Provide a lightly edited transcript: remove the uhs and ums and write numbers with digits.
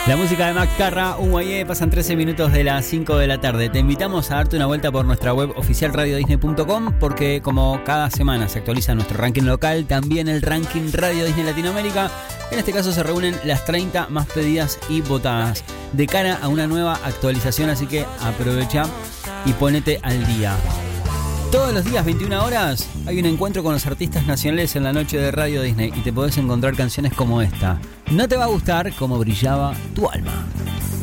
La música de Mac Carra, UYE, pasan 13 minutos de las 5 de la tarde. Te invitamos a darte una vuelta por nuestra web oficial radiodisney.com porque como cada semana se actualiza nuestro ranking local, también el ranking Radio Disney Latinoamérica. En este caso se reúnen las 30 más pedidas y votadas de cara a una nueva actualización, así que aprovecha y ponete al día. Todos los días, 21 horas, hay un encuentro con los artistas nacionales en la noche de Radio Disney y te podés encontrar canciones como esta. No te va a gustar cómo brillaba tu alma.